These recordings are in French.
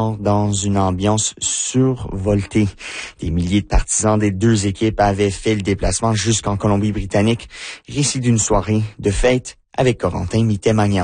sport dans une ambiance survoltée. Des milliers de partisans des deux équipes avaient fait le déplacement jusqu'en Colombie-Britannique. Récit d'une soirée de fête avec Corentin Mitté-Magnan.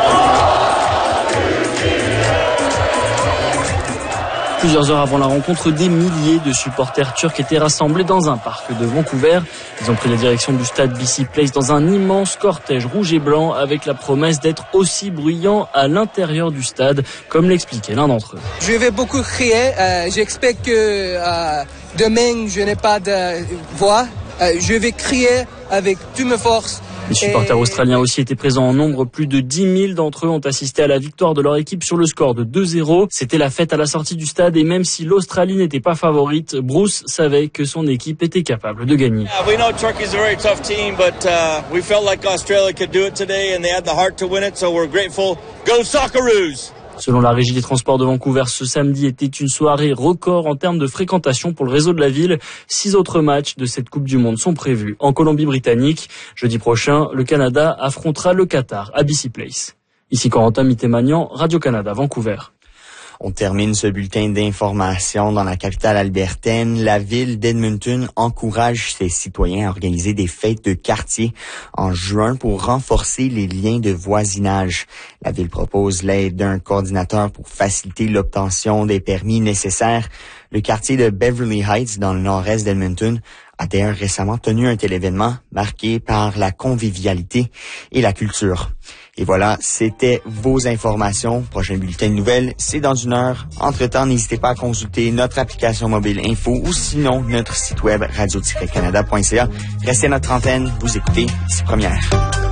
Plusieurs heures avant la rencontre, des milliers de supporters turcs étaient rassemblés dans un parc de Vancouver. Ils ont pris la direction du stade BC Place dans un immense cortège rouge et blanc avec la promesse d'être aussi bruyant à l'intérieur du stade, comme l'expliquait l'un d'entre eux. Je vais beaucoup crier. J'espère que demain, je n'ai pas de voix. Je vais crier avec toute ma force. Les supporters australiens aussi étaient présents en nombre. Plus de 10 000 d'entre eux ont assisté à la victoire de leur équipe sur le score de 2-0. C'était la fête à la sortie du stade et même si l'Australie n'était pas favorite, Bruce savait que son équipe était capable de gagner. We know Turkey's a very tough team, but we felt like Australia could do it today and they had the heart to win it, so we're grateful. Go Socceroos! Selon la Régie des transports de Vancouver, ce samedi était une soirée record en termes de fréquentation pour le réseau de la ville. 6 autres matchs de cette Coupe du Monde sont prévus en Colombie-Britannique. Jeudi prochain, le Canada affrontera le Qatar à BC Place. Ici Corentin Mitté-Magnan, Radio-Canada, Vancouver. On termine ce bulletin d'information dans la capitale albertaine. La ville d'Edmonton encourage ses citoyens à organiser des fêtes de quartier en juin pour renforcer les liens de voisinage. La ville propose l'aide d'un coordinateur pour faciliter l'obtention des permis nécessaires. Le quartier de Beverly Heights, dans le nord-est d'Edmonton, a d'ailleurs récemment tenu un tel événement marqué par la convivialité et la culture. Et voilà, c'était vos informations. Prochain bulletin de nouvelles, c'est dans 1 heure. Entre-temps, n'hésitez pas à consulter notre application mobile Info ou sinon notre site web radio-canada.ca. Restez à notre antenne, vous écoutez ici Première.